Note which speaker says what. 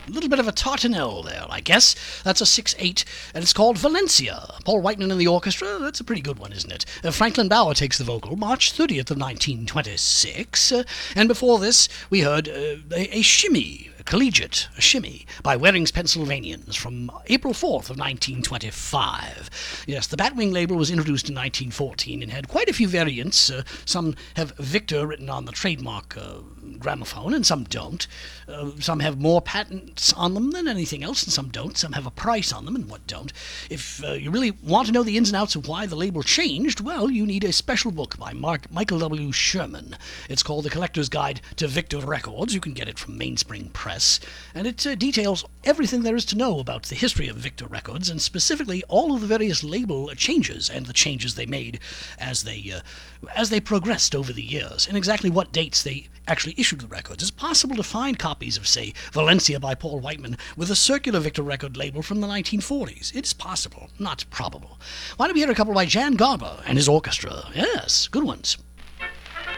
Speaker 1: A little bit of a tartanelle there, I guess. That's a 6/8, and it's called Valencia. Paul Whiteman and the orchestra. That's a pretty good one, isn't it? Franklin Bauer takes the vocal, March 30th of 1926. And before this, we heard a shimmy, a shimmy, by Waring's Pennsylvanians from April 4th of 1925. Yes, the Batwing label was introduced in 1914 and had quite a few variants. Some have Victor written on the trademark gramophone, and some don't. Some have more patents on them than anything else, and some don't. Some have a price on them, and what don't. If you really want to know the ins and outs of why the label changed, well, you need a special book by Michael W. Sherman. It's called The Collector's Guide to Victor Records. You can get it from Mainspring Press, and it details everything there is to know about the history of Victor Records, and specifically all of the various label changes and the changes they made as they progressed over the years, and exactly what dates they actually issued the records. It's possible to find copies of, say, Valencia by Paul Whiteman with a circular Victor record label from the 1940s. It's possible, not probable. Why don't we hear a couple by Jan Garber and his orchestra? Yes, good ones.